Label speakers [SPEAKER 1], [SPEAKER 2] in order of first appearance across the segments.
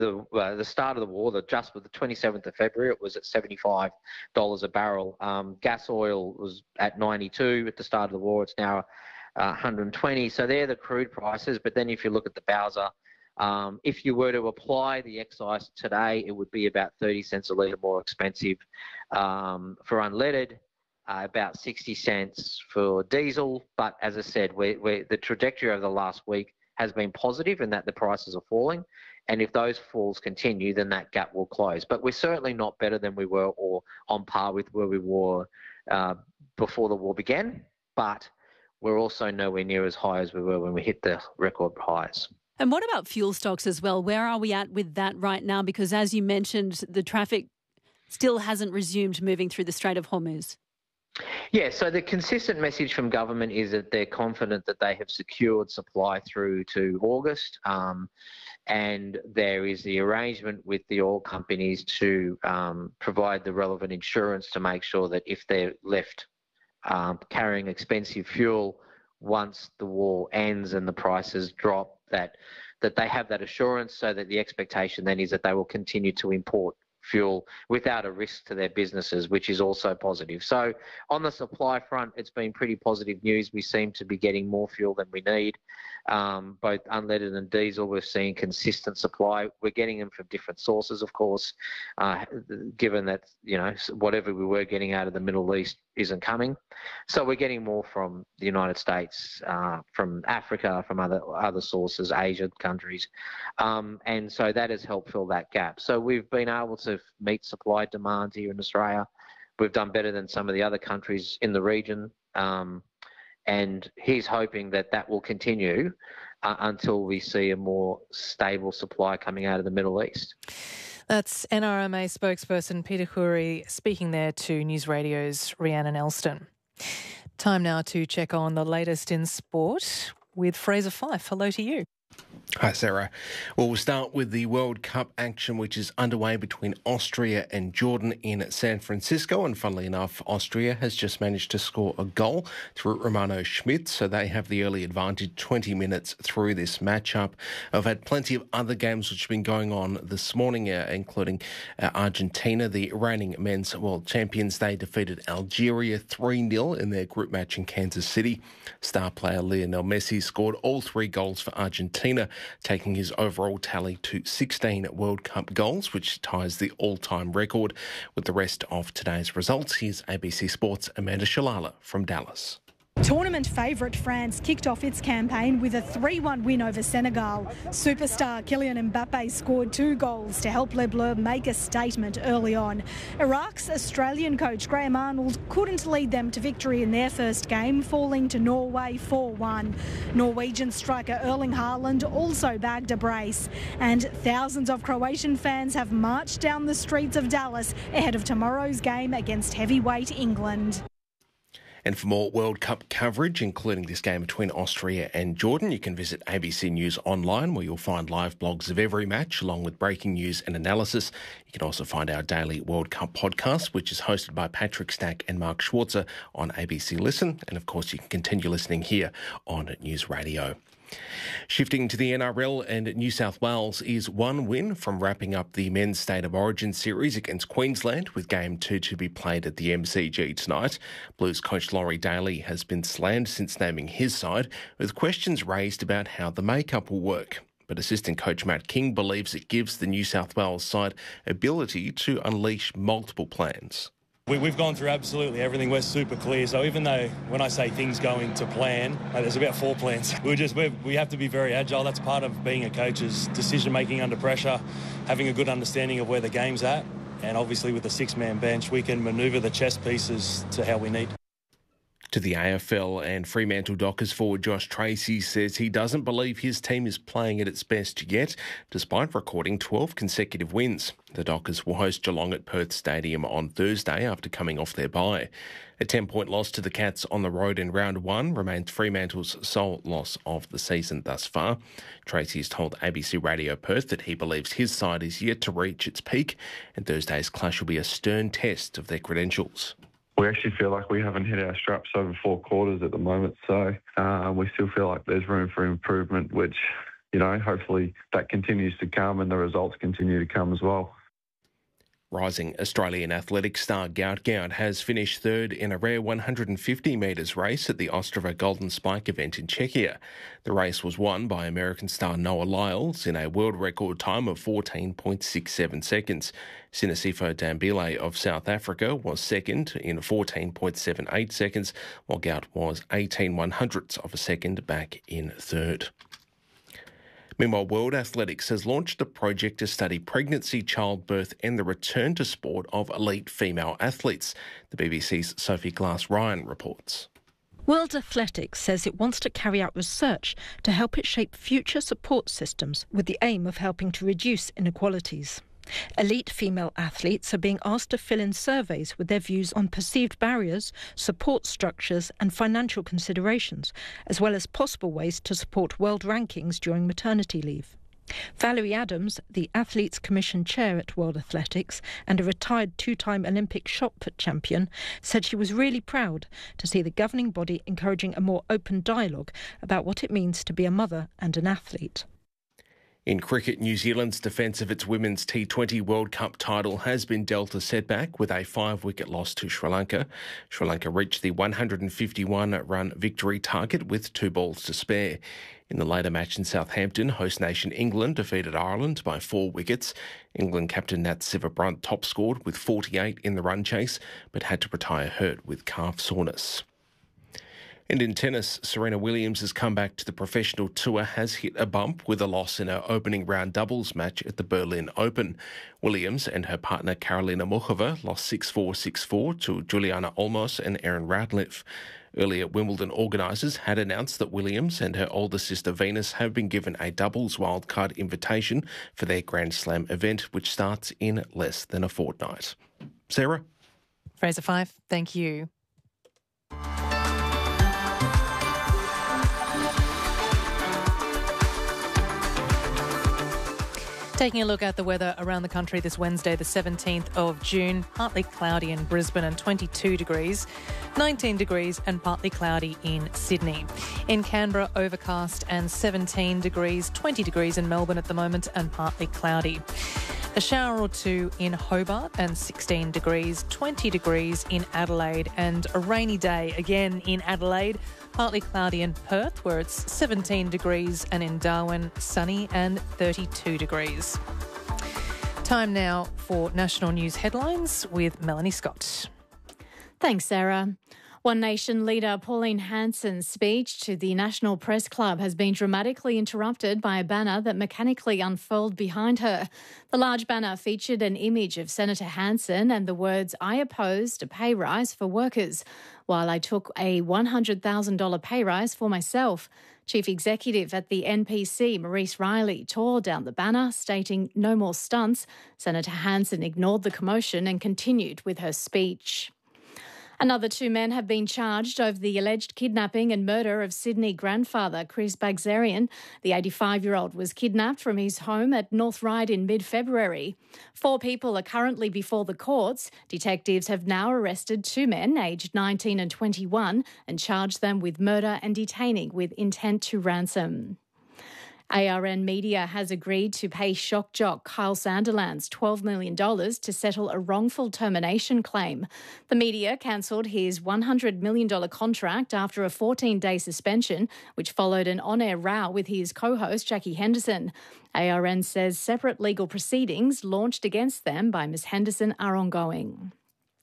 [SPEAKER 1] the start of the war, just with the 27th of February, it was at $75 a barrel. Gas oil was at 92 at the start of the war. It's now 120. So they're the crude prices. But then if you look at the Bowser, if you were to apply the excise today, it would be about 30 cents a litre more expensive for unleaded, about 60 cents for diesel. But as I said, the trajectory over the last week has been positive in that the prices are falling. And if those falls continue, then that gap will close. But we're certainly not better than we were or on par with where we were before the war began. But we're also nowhere near as high as we were when we hit the record highs.
[SPEAKER 2] And what about fuel stocks as well? Where are we at with that right now? Because as you mentioned, the traffic still hasn't resumed moving through the Strait of Hormuz.
[SPEAKER 1] Yeah, so the consistent message from government is that they're confident that they have secured supply through to August, and there is the arrangement with the oil companies to provide the relevant insurance to make sure that if they're left carrying expensive fuel once the war ends and the prices drop, that they have that assurance, so that the expectation then is that they will continue to import fuel without a risk to their businesses, which is also positive. So on the supply front, it's been pretty positive news. We seem to be getting more fuel than we need. Both unleaded and diesel, we're seeing consistent supply. We're getting them from different sources, of course, given that, whatever we were getting out of the Middle East isn't coming. So we're getting more from the United States, from Africa, from other sources, Asia countries. And so that has helped fill that gap. So we've been able to meet supply demands here in Australia. We've done better than some of the other countries in the region. And he's hoping that will continue until we see a more stable supply coming out of the Middle East.
[SPEAKER 3] That's NRMA spokesperson Peter Khoury speaking there to News Radio's Rhiannon Elston. Time now to check on the latest in sport with Fraser Fyfe. Hello to you.
[SPEAKER 4] Hi, Sarah. Well, we'll start with the World Cup action, which is underway between Austria and Jordan in San Francisco. And funnily enough, Austria has just managed to score a goal through Romano Schmidt, so they have the early advantage 20 minutes through this matchup. I've had plenty of other games which have been going on this morning, including Argentina, the reigning men's world champions. They defeated Algeria 3-0 in their group match in Kansas City. Star player Lionel Messi scored all 3 goals for Argentina, taking his overall tally to 16 World Cup goals, which ties the all-time record. With the rest of today's results, here's ABC Sports' Amanda Shalala from Dallas.
[SPEAKER 5] Tournament favourite France kicked off its campaign with a 3-1 win over Senegal. Superstar Kylian Mbappe scored 2 goals to help Les Bleus make a statement early on. Iraq's Australian coach Graham Arnold couldn't lead them to victory in their first game, falling to Norway 4-1. Norwegian striker Erling Haaland also bagged a brace. And thousands of Croatian fans have marched down the streets of Dallas ahead of tomorrow's game against heavyweight England.
[SPEAKER 4] And for more World Cup coverage, including this game between Austria and Jordan, you can visit ABC News Online, where you'll find live blogs of every match, along with breaking news and analysis. You can also find our daily World Cup podcast, which is hosted by Patrick Stack and Mark Schwarzer on ABC Listen. And of course, you can continue listening here on News Radio. Shifting to the NRL, and New South Wales is 1 win from wrapping up the Men's State of Origin series against Queensland, with Game 2 to be played at the MCG tonight. Blues coach Laurie Daly has been slammed since naming his side, with questions raised about how the makeup will work. But assistant coach Matt King believes it gives the New South Wales side ability to unleash multiple plans.
[SPEAKER 6] We've gone through absolutely everything. We're super clear. So even though when I say things going to plan, there's about 4 plans. We have to be very agile. That's part of being a coach, is decision-making under pressure, having a good understanding of where the game's at. And obviously with the 6-man bench, we can manoeuvre the chess pieces to how we need.
[SPEAKER 4] To the AFL, and Fremantle Dockers forward Josh Tracy says he doesn't believe his team is playing at its best yet, despite recording 12 consecutive wins. The Dockers will host Geelong at Perth Stadium on Thursday after coming off their bye. A 10-point loss to the Cats on the road in round 1 remains Fremantle's sole loss of the season thus far. Tracy has told ABC Radio Perth that he believes his side is yet to reach its peak, and Thursday's clash will be a stern test of their credentials.
[SPEAKER 7] We actually feel like we haven't hit our straps over 4 quarters at the moment, so we still feel like there's room for improvement, which hopefully that continues to come and the results continue to come as well.
[SPEAKER 4] Rising Australian athletics star Gout Gout has finished third in a rare 150 metres race at the Ostrava Golden Spike event in Czechia. The race was won by American star Noah Lyles in a world record time of 14.67 seconds. Sinisifo Dambile of South Africa was second in 14.78 seconds, while Gout was 18/100ths of a second back in third. Meanwhile, World Athletics has launched a project to study pregnancy, childbirth and the return to sport of elite female athletes. The BBC's Sophie Glass-Ryan reports.
[SPEAKER 8] World Athletics says it wants to carry out research to help it shape future support systems with the aim of helping to reduce inequalities. Elite female athletes are being asked to fill in surveys with their views on perceived barriers, support structures and financial considerations, as well as possible ways to support world rankings during maternity leave. Valerie Adams, the Athletes Commission chair at World Athletics and a retired two-time Olympic shot put champion, said she was really proud to see the governing body encouraging a more open dialogue about what it means to be a mother and an athlete.
[SPEAKER 4] In cricket, New Zealand's defence of its Women's T20 World Cup title has been dealt a setback with a 5-wicket loss to Sri Lanka. Sri Lanka reached the 151-run victory target with 2 balls to spare. In the later match in Southampton, host nation England defeated Ireland by 4 wickets. England captain Nat Sciver-Brunt top-scored with 48 in the run chase, but had to retire hurt with calf soreness. And in tennis, Serena Williams' comeback to the professional tour has hit a bump with a loss in her opening round doubles match at the Berlin Open. Williams and her partner Karolina Muchova lost 6-4, 6-4 to Juliana Olmos and Erin Routliffe. Earlier, Wimbledon organisers had announced that Williams and her older sister Venus have been given a doubles wildcard invitation for their Grand Slam event, which starts in less than a fortnight. Sarah?
[SPEAKER 3] Fraser Fife, thank you. Taking a look at the weather around the country this Wednesday, the 17th of June, partly cloudy in Brisbane and 22 degrees, 19 degrees and partly cloudy in Sydney. In Canberra, overcast and 17 degrees, 20 degrees in Melbourne at the moment and partly cloudy. A shower or two in Hobart and 16 degrees, 20 degrees in Adelaide and a rainy day again in Adelaide. Partly cloudy in Perth, where it's 17 degrees, and in Darwin, sunny and 32 degrees. Time now for national news headlines with Melanie Scott.
[SPEAKER 2] Thanks, Sarah. One Nation leader Pauline Hanson's speech to the National Press Club has been dramatically interrupted by a banner that mechanically unfurled behind her. The large banner featured an image of Senator Hanson and the words, "I opposed a pay rise for workers, while I took a $100,000 pay rise for myself." Chief Executive at the NPC, Maurice Riley, tore down the banner, stating no more stunts. Senator Hanson ignored the commotion and continued with her speech. Another 2 men have been charged over the alleged kidnapping and murder of Sydney grandfather Chris Bagzerian. The 85-year-old was kidnapped from his home at North Ryde in mid-February. 4 people are currently before the courts. Detectives have now arrested 2 men, aged 19 and 21, and charged them with murder and detaining with intent to ransom. ARN Media has agreed to pay shock jock Kyle Sandilands $12 million to settle a wrongful termination claim. The media cancelled his $100 million contract after a 14-day suspension, which followed an on-air row with his co-host Jackie Henderson. ARN says separate legal proceedings launched against them by Ms Henderson are ongoing.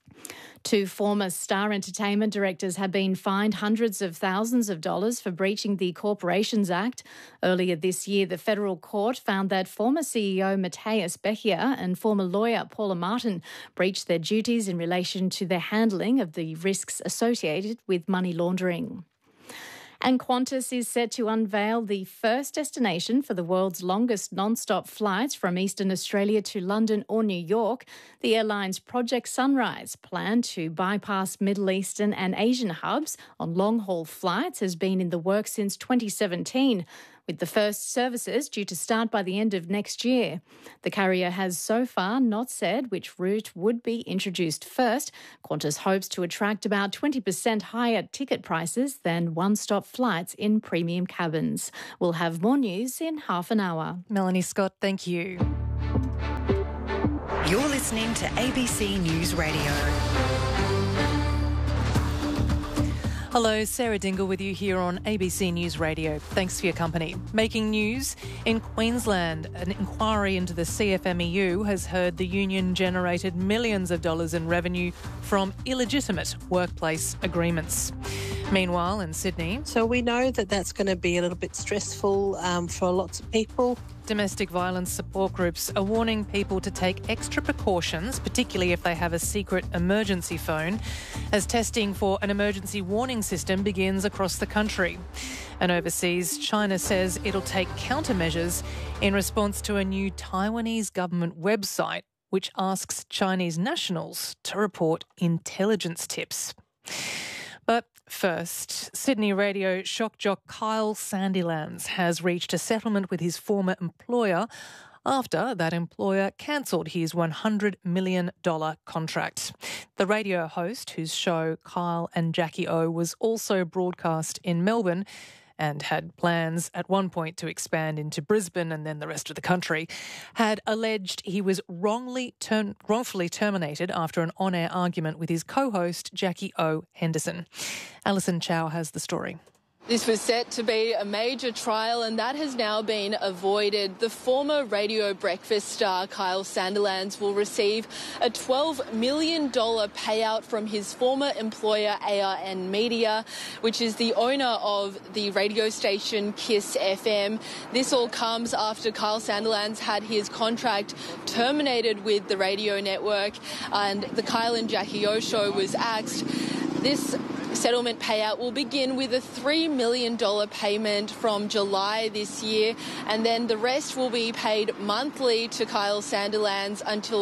[SPEAKER 2] 2 former Star Entertainment directors have been fined hundreds of thousands of dollars for breaching the Corporations Act. Earlier this year, the federal court found that former CEO Matthias Becher and former lawyer Paula Martin breached their duties in relation to their handling of the risks associated with money laundering. And Qantas is set to unveil the first destination for the world's longest non-stop flights from Eastern Australia to London or New York. The airline's Project Sunrise plan to bypass Middle Eastern and Asian hubs on long-haul flights has been in the works since 2017. with the first services due to start by the end of next year. The carrier has so far not said which route would be introduced first. Qantas hopes to attract about 20% higher ticket prices than one-stop flights in premium cabins. We'll have more news in half an hour.
[SPEAKER 3] Melanie Scott, thank you.
[SPEAKER 9] You're listening to ABC News Radio.
[SPEAKER 3] Hello, Sarah Dingle with you here on ABC News Radio. Thanks for your company. Making news in Queensland, an inquiry into the CFMEU has heard the union generated millions of dollars in revenue from illegitimate workplace agreements. Meanwhile, in Sydney...
[SPEAKER 10] So we know that that's going to be a little bit stressful for lots of people.
[SPEAKER 3] Domestic violence support groups are warning people to take extra precautions, particularly if they have a secret emergency phone, as testing for an emergency warning system begins across the country. And overseas, China says it'll take countermeasures in response to a new Taiwanese government website which asks Chinese nationals to report intelligence tips. But first, Sydney radio shock jock Kyle Sandilands has reached a settlement with his former employer after that employer cancelled his $100 million contract. The radio host, whose show Kyle and Jackie O was also broadcast in Melbourne and had plans at one point to expand into Brisbane and then the rest of the country, had alleged he was wrongfully terminated after an on-air argument with his co-host Jackie O Henderson. Alison Chow has the story.
[SPEAKER 11] This was set to be a major trial and that has now been avoided. The former radio breakfast star Kyle Sandilands will receive a $12 million payout from his former employer ARN Media, which is the owner of the radio station Kiss FM. This all comes after Kyle Sandilands had his contract terminated with the radio network and the Kyle and Jackie O show was axed. This settlement payout will begin with a $3 million payment from July this year, and then the rest will be paid monthly to Kyle Sandilands until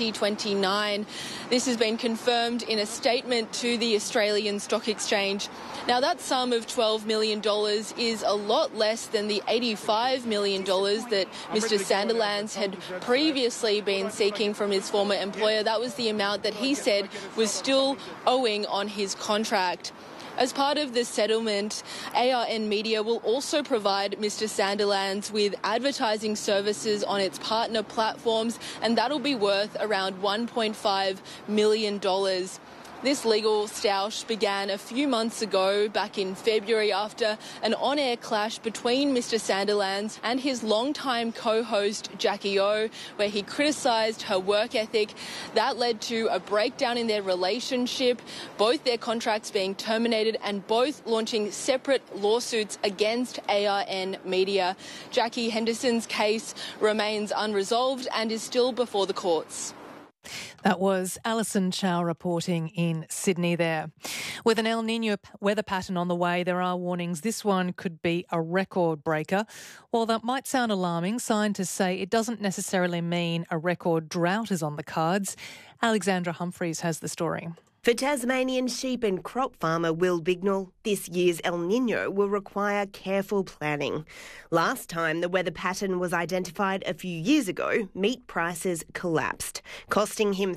[SPEAKER 11] 2029. This has been confirmed in a statement to the Australian Stock Exchange. Now, that sum of $12 million is a lot less than the $85 million that Mr. Sandilands had previously been seeking from his former employer. That was the amount that he said was still owing on his contract. As part of the settlement, ARN Media will also provide Mr. Sandilands with advertising services on its partner platforms, and that'll be worth around $1.5 million. This legal stoush began a few months ago, back in February, after an on-air clash between Mr. Sandilands and his longtime co-host Jackie O, where he criticised her work ethic. That led to a breakdown in their relationship, both their contracts being terminated and both launching separate lawsuits against ARN Media. Jackie Henderson's case remains unresolved and is still before the courts.
[SPEAKER 3] That was Alison Chow reporting in Sydney there. With an El Niño weather pattern on the way, there are warnings this one could be a record breaker. While that might sound alarming, scientists say it doesn't necessarily mean a record drought is on the cards. Alexandra Humphreys has the story.
[SPEAKER 12] For Tasmanian sheep and crop farmer Will Bignell, this year's El Niño will require careful planning. Last time the weather pattern was identified a few years ago, meat prices collapsed, costing him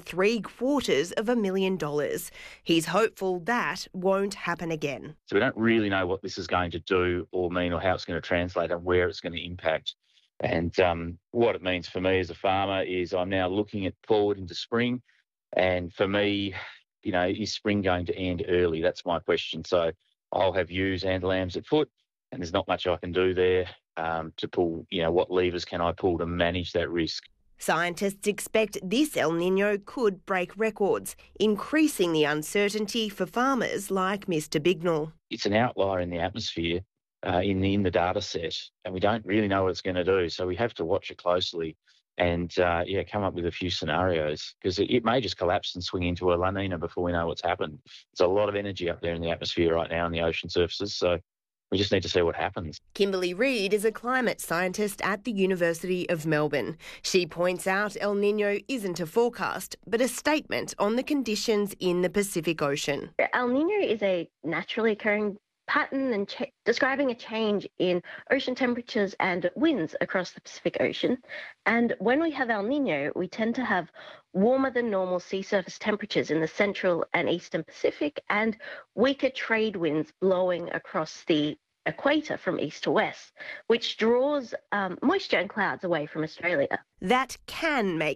[SPEAKER 12] $750,000. He's hopeful that won't happen again.
[SPEAKER 13] So we don't really know what this is going to do or mean or how it's going to translate and where it's going to impact. And what it means for me as a farmer is I'm now looking forward into spring, and for me, you know, is spring going to end early? That's my question. So I'll have ewes and lambs at foot, and there's not much I can do there to pull, you know, what levers can I pull to manage that risk?
[SPEAKER 12] Scientists expect this El Niño could break records, increasing the uncertainty for farmers like Mr. Bignell.
[SPEAKER 13] It's an outlier in the atmosphere, in the data set, and we don't really know what it's going to do. So we have to watch it closely and, come up with a few scenarios, because it may just collapse and swing into a La Nina before we know what's happened. There's a lot of energy up there in the atmosphere right now in the ocean surfaces, so we just need to see what happens.
[SPEAKER 12] Kimberly Reid is a climate scientist at the University of Melbourne. She points out El Niño isn't a forecast, but a statement on the conditions in the Pacific Ocean.
[SPEAKER 14] El Niño is a naturally occurring pattern and describing a change in ocean temperatures and winds across the Pacific Ocean. And when we have El Nino, we tend to have warmer than normal sea surface temperatures in the central and eastern Pacific and weaker trade winds blowing across the equator from east to west, which draws moisture and clouds away from Australia.
[SPEAKER 12] That can make